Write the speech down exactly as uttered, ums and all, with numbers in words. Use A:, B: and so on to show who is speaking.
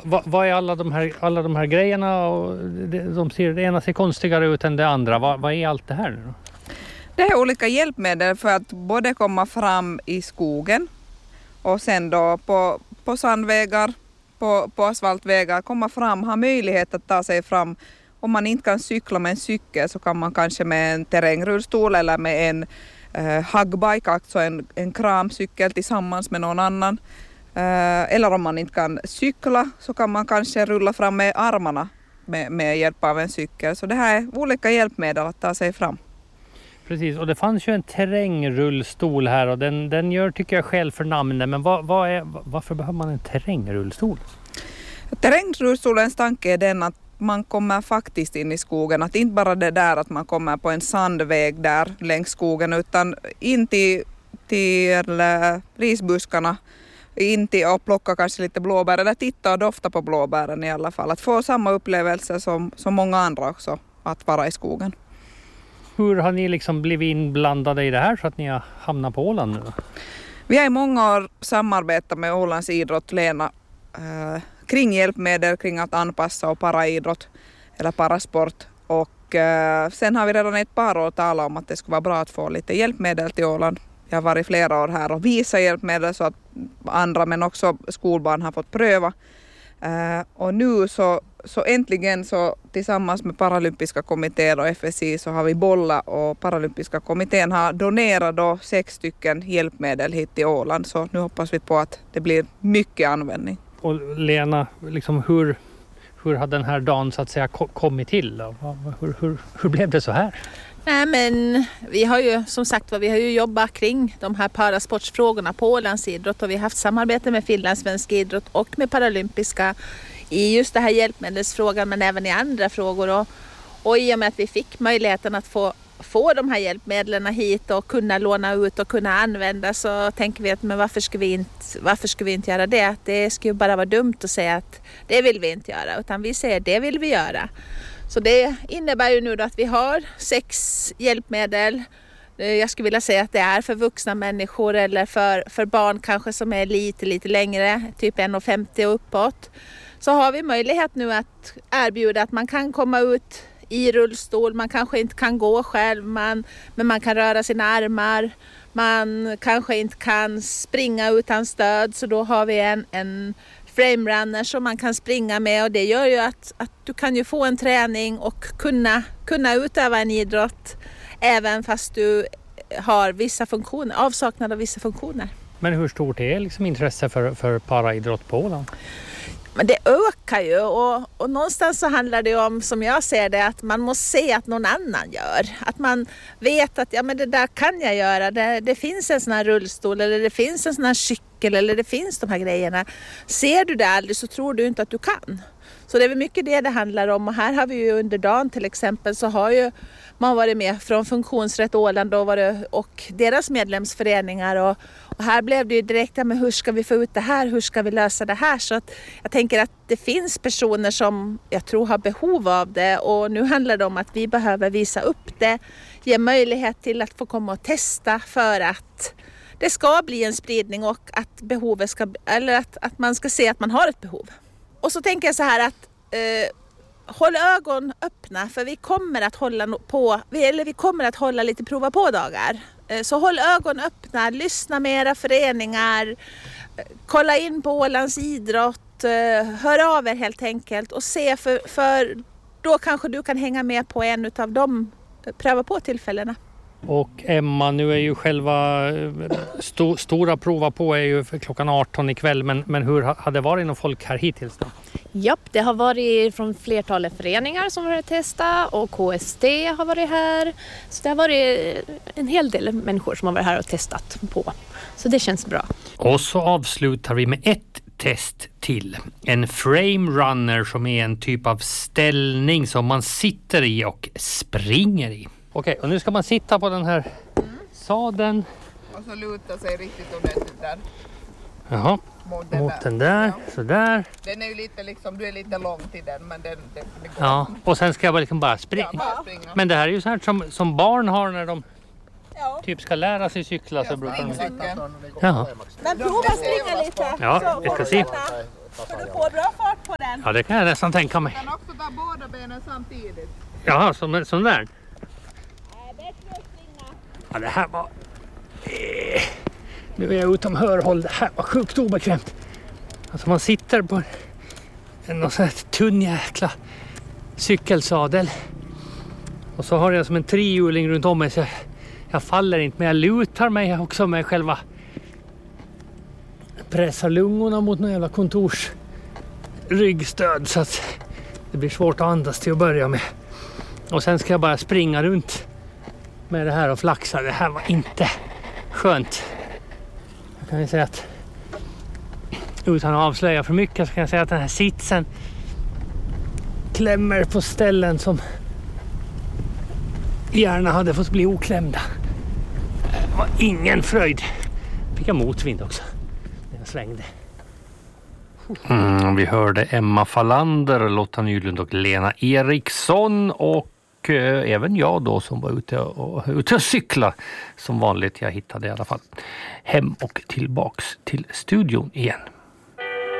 A: vad, vad är alla de här, alla de här grejerna? Och det, de ser, det ena ser konstigare ut än det andra. Vad, vad är allt det här nu då?
B: Det är olika hjälpmedel för att både komma fram i skogen och sen då på, på sandvägar, på, på asfaltvägar, komma fram, ha möjlighet att ta sig fram. Om man inte kan cykla med en cykel så kan man kanske med en terrängrullstol eller med en eh, hugbike, alltså en, en kramcykel tillsammans med någon annan. Eh, eller om man inte kan cykla så kan man kanske rulla fram med armarna med, med hjälp av en cykel. Så det här är olika hjälpmedel att ta sig fram.
A: Precis, och det fanns ju en terrängrullstol här och den, den gör tycker jag själv för namnet. Men vad, vad är, varför behöver man en terrängrullstol?
B: Terrängrullstolens tanke är den att man kommer faktiskt in i skogen. Att inte bara det där att man kommer på en sandväg där längs skogen utan in till, till risbuskarna, in till och plocka kanske lite blåbär eller titta och dofta på blåbären i alla fall. Att få samma upplevelse som, som många andra också att vara i skogen.
A: Hur har ni liksom blivit inblandade i det här så att ni har hamnat på Åland nu?
B: Vi har i många år samarbetat med Ålands idrott, Lena, eh, kring hjälpmedel, kring att anpassa och paraidrott eller parasport. Och eh, sen har vi redan ett par år talat om att det skulle vara bra att få lite hjälpmedel till Åland. Jag har varit flera år här och visat hjälpmedel så att andra men också skolbarn har fått pröva. Uh, och nu så, så äntligen så tillsammans med Paralympiska kommittén och F S I så har vi bollat och Paralympiska kommittén har donerat då sex stycken hjälpmedel hit till Åland. Så nu hoppas vi på att det blir mycket användning.
A: Och Lena, liksom hur, hur har den här dagen så att säga kommit till? Då? Hur, hur, hur blev det så här?
C: Nej, men vi har ju som sagt vi har ju jobbat kring de här parasportsfrågorna på Ålands idrott och vi har haft samarbete med finlandssvensk idrott och med Paralympiska i just det här hjälpmedelsfrågan men även i andra frågor och, och i och med att vi fick möjligheten att få, få de här hjälpmedlen hit och kunna låna ut och kunna använda så tänker vi att men varför ska vi inte, varför ska vi inte göra det? Det skulle bara vara dumt att säga att det vill vi inte göra utan vi säger det vill vi göra. Så det innebär ju nu då att vi har sex hjälpmedel. Jag skulle vilja säga att det är för vuxna människor eller för, för barn kanske som är lite, lite längre, typ en komma femtio och uppåt. Så har vi möjlighet nu att erbjuda att man kan komma ut i rullstol, man kanske inte kan gå själv, man, men man kan röra sina armar. Man kanske inte kan springa utan stöd så då har vi en... en frame runner som man kan springa med och det gör ju att, att du kan ju få en träning och kunna, kunna utöva en idrott även fast du har vissa funktioner, avsaknad av vissa funktioner.
A: Men hur stort är liksom intresse för, för paraidrott på Åland?
C: Men det ökar ju och, och någonstans så handlar det om, som jag ser det, att man måste se att någon annan gör. Att man vet att ja, men det där kan jag göra. Det, det finns en sån här rullstol eller det finns en sån här cykel eller det finns de här grejerna. Ser du det aldrig så tror du inte att du kan. Så det är väl mycket det det handlar om och här har vi ju under dagen till exempel så har ju man varit med från Funktionsrätt Åland och, varit, och deras medlemsföreningar och, och här blev det ju direkt, ja, men hur ska vi få ut det här, hur ska vi lösa det här? Så att jag tänker att det finns personer som jag tror har behov av det och nu handlar det om att vi behöver visa upp det, ge möjlighet till att få komma och testa för att det ska bli en spridning och att behovet ska, eller att, att man ska se att man har ett behov. Och så tänker jag så här att eh, håll ögon öppna för vi kommer att hålla på, eller vi kommer att hålla lite prova på dagar. Eh, så håll ögon öppna, lyssna med era föreningar, eh, kolla in på Ålands idrott, eh, hör av er helt enkelt och se för, för då kanske du kan hänga med på en av de pröva på tillfällena.
A: Och Emma, nu är ju själva sto, stora prova på är ju för klockan arton ikväll, men, men hur har det varit någon folk här hittills då?
D: Japp, det har varit från flertalet föreningar som har testat och K S T har varit här. Så det har varit en hel del människor som har varit här och testat på. Så det känns bra. Och
A: så avslutar vi med ett test till. En frame runner som är en typ av ställning som man sitter i och springer i. Okej, och nu ska man sitta på den här mm. sadeln.
B: Och så luta sig riktigt ordentligt där.
A: Jaha, mot den, mot där. den där, ja. Sådär.
B: Den är ju lite liksom, du är lite lång till den, men den, den, den går.
A: Ja, och sen ska jag bara liksom bara springa. Ja, bara springa. Men det här är ju så här som, som barn har när de ja. typ ska lära sig cykla. Ja, så brukar de...
C: Ja. Men prova springa lite.
A: Ja, vi ska se.
C: Så du får bra fart på det. benen.
A: Ja, det kan jag nästan tänka mig.
B: Du kan också ta båda benen samtidigt.
A: Jaha, som, som där.
C: Nej, bättre att springa.
A: Ja, det här var... Eh, nu är jag utom hörhåll. Det här var sjukt obekvämt. Alltså man sitter på en, en sån här tunn jäkla cykelsadel. Och så har jag som en trehjuling runt om mig så jag, jag faller inte. Men jag lutar mig också med själva... Pressar lungorna mot någon jävla kontors ryggstöd så att det blir svårt att andas till att börja med. Och sen ska jag bara springa runt med det här och flaxa. Det här var inte skönt. Jag kan ju säga att utan att avslöja för mycket så kan jag säga att den här sitsen klämmer på ställen som gärna hade fått bli oklämda. Det var ingen fröjd. Fick jag motvind också. Jag svängde. Mm, vi hörde Emma Fallander, Lotta Nylund och Lena Eriksson och eh, även jag då som var ute och, ute och cykla som vanligt. Jag hittade i alla fall hem och tillbaks till studion igen.